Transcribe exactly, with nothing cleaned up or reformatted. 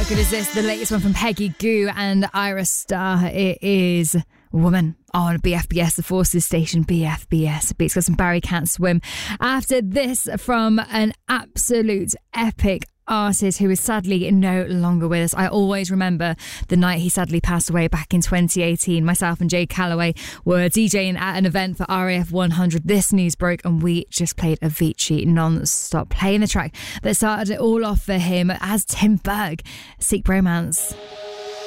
How good is this? The latest one from Peggy Gou and Ira Star. It is Woman on B F B S, the Forces station, B F B S. Beats got some Barry Can't Swim. After this, from an absolute epic artist who is sadly no longer with us. I always remember the night he sadly passed away back in twenty eighteen. Myself and Jay Calloway were DJing at an event for R A F one hundred. This news broke and we just played Avicii non-stop, playing the track that started it all off for him as Tim Berg, Seek Bromance.